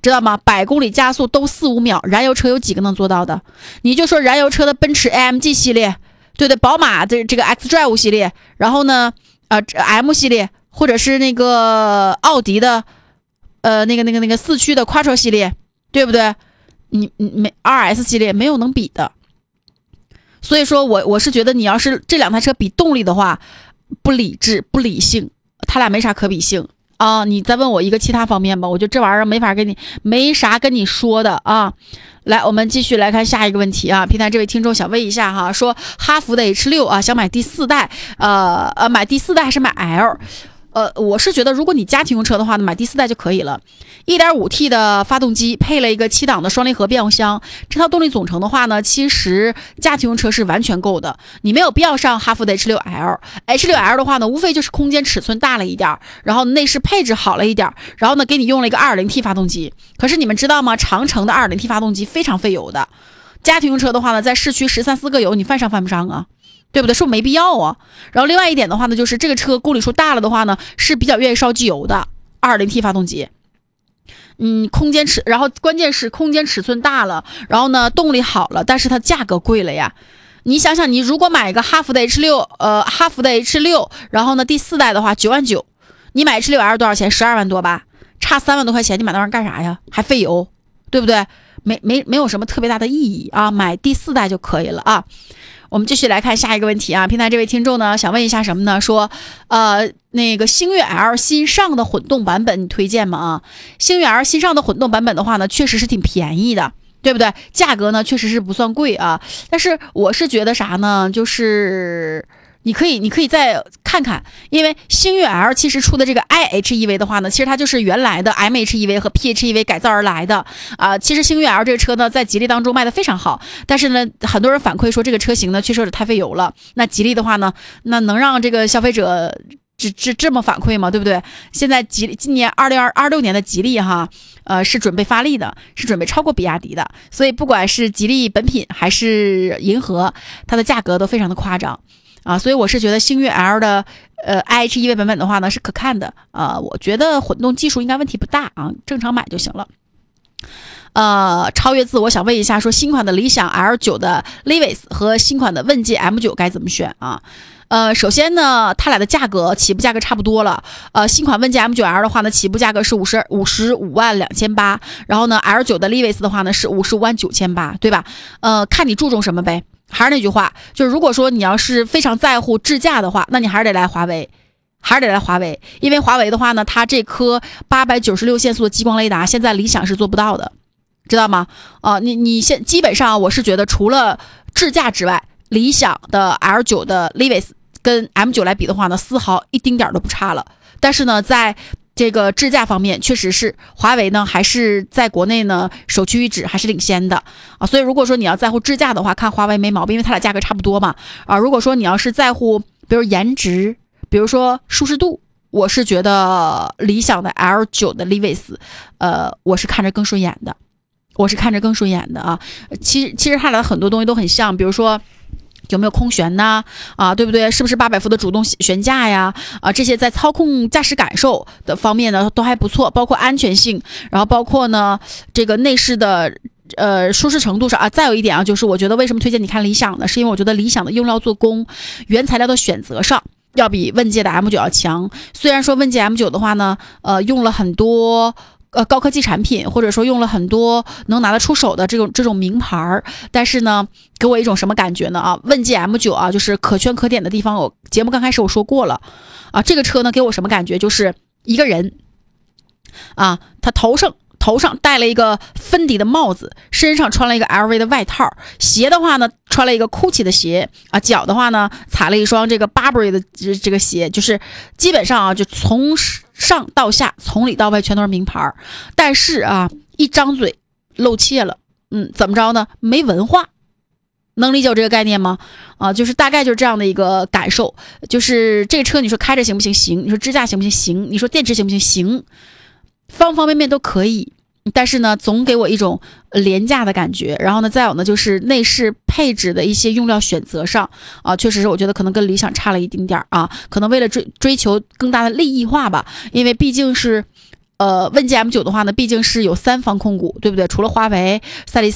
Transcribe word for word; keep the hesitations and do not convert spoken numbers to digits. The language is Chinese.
知道吗？百公里加速都四五秒，燃油车有几个能做到的？你就说燃油车的奔驰 A M G 系列，对对，宝马的这个 X Drive 系列，然后呢，呃 M 系列，或者是那个奥迪的，呃那个那个那个四驱的 Quattro 系列，对不对？你你没 R S 系列没有能比的。所以说我我是觉得你要是这两台车比动力的话，不理智不理性，它俩没啥可比性啊。你再问我一个其他方面吧，我觉得这玩意儿没法跟你没啥跟你说的啊。来，我们继续来看下一个问题啊。平台这位听众想问一下哈，说哈弗的 H 六 啊，想买第四代，呃呃，买第四代还是买 L？呃，我是觉得如果你家庭用车的话呢，买第四代就可以了。一点五 T 的发动机配了一个七档的双离合变速箱，这套动力总成的话呢，其实家庭用车是完全够的，你没有必要上哈弗的 H 六 L。H 六 L 的话呢，无非就是空间尺寸大了一点，然后内饰配置好了一点，然后呢给你用了一个 二点零 T 发动机。可是你们知道吗？长城的 二点零 T 发动机非常费油的，家庭用车的话呢，在市区十三四个油，你犯上犯不上啊？对不对？是不是没必要啊？然后另外一点的话呢，就是这个车公里数大了的话呢，是比较愿意烧机油的 二点零 T 发动机。嗯，空间尺，然后关键是空间尺寸大了，然后呢动力好了，但是它价格贵了呀。你想想，你如果买一个哈弗的 H 六，呃，哈弗的 H 六，然后呢第四代的话九万九，你买 H 六 L 多少钱？十二万多吧，差三万多块钱，你买那玩意儿干啥呀？还费油，对不对？没没没有什么特别大的意义啊，买第四代就可以了啊。我们继续来看下一个问题啊，平台这位听众呢想问一下什么呢？说，呃，那个星越 L 新上的混动版本你推荐吗？啊，星越 L 新上的混动版本的话呢，确实是挺便宜的，对不对？价格呢确实是不算贵啊，但是我是觉得啥呢？就是你可以，你可以再看看，因为星越 L 其实出的这个 I H E V 的话呢，其实它就是原来的 M H E V 和 P H E V 改造而来的啊、呃。其实星越 L 这个车呢，在吉利当中卖的非常好，但是呢，很多人反馈说这个车型呢，确实有点太费油了。那吉利的话呢，那能让这个消费者这这这么反馈吗？对不对？现在吉利今年二零二六年的吉利哈，呃，是准备发力的，是准备超过比亚迪的，所以不管是吉利本品还是银河，它的价格都非常的夸张。啊，所以我是觉得星越 L 的呃 I H E V 版本的话呢是可看的啊，我觉得混动技术应该问题不大啊，正常买就行了。呃，超越自我想问一下，说新款的理想 L 九 的 Levis 和新款的问界 M 九 该怎么选啊？呃，首先呢，它俩的价格起步价格差不多了。呃，新款问界 M 九 L 的话呢，起步价格是五十五十五万两千八，然后呢 L 九 的 Levis 的话呢是五十五万九千八，对吧？呃，看你注重什么呗。还是那句话，就是如果说你要是非常在乎智驾的话，那你还是得来华为，还是得来华为，因为华为的话呢，它这颗八百九十六线速的激光雷达，现在理想是做不到的，知道吗？啊、呃，你你现基本上我是觉得除了智驾之外，理想的 L 九 的 Levis 跟 M 九 来比的话呢，丝毫一丁点都不差了。但是呢，在这个智驾方面，确实是华为呢还是在国内呢首屈一指，还是领先的啊。所以如果说你要在乎智驾的话，看华为没毛病，因为它俩价格差不多嘛啊。如果说你要是在乎，比如颜值，比如说舒适度，我是觉得理想的 L 九 的 Levis， 呃，我是看着更顺眼的，我是看着更顺眼的啊。其实其实它俩很多东西都很像，比如说有没有空悬呐？啊，对不对？是不是八百伏的主动悬架呀？啊，这些在操控驾驶感受的方面呢，都还不错，包括安全性，然后包括呢这个内饰的呃舒适程度上啊。再有一点啊，就是我觉得为什么推荐你看理想呢？是因为我觉得理想的用料做工、原材料的选择上要比问界的 M 九 要强。虽然说问界 M 九 的话呢，呃，用了很多。呃，高科技产品，或者说用了很多能拿得出手的这种这种名牌，但是呢，给我一种什么感觉呢？啊，问界 M 九 啊，就是可圈可点的地方，我节目刚开始我说过了，啊，这个车呢给我什么感觉？就是一个人，啊，他头上头上戴了一个芬迪的帽子，身上穿了一个 L V 的外套，鞋的话呢穿了一个 Gucci 的鞋啊，脚的话呢踩了一双这个 Burberry 的这个鞋，就是基本上啊，就从上到下，从里到外全都是名牌，但是啊，一张嘴露怯了，嗯，怎么着呢？没文化，能理解我这个概念吗？啊，就是大概就是这样的一个感受，就是这个车你说开着行不行？行，你说支架行不行？行，你说电池行不行？行，方方面面都可以。但是呢，总给我一种廉价的感觉。然后呢，再有呢，就是内饰配置的一些用料选择上啊，确实是我觉得可能跟理想差了一丁点儿啊。可能为了追追求更大的利益化吧，因为毕竟是呃，问界 M 九 的话呢，毕竟是有三方控股，对不对？除了华为、赛力